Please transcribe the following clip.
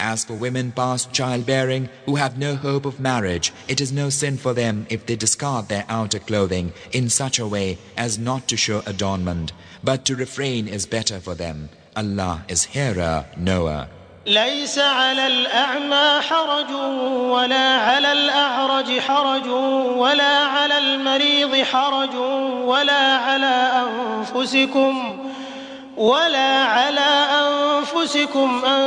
As for women past childbearing who have no hope of marriage, it is no sin for them if they discard their outer clothing in such a way as not to show adornment, but to refrain is better for them. Allah is hearer, knower. ليس على الأعمى حرج ولا على الأعرج حرج ولا على المريض حرج ولا على أنفسكم أن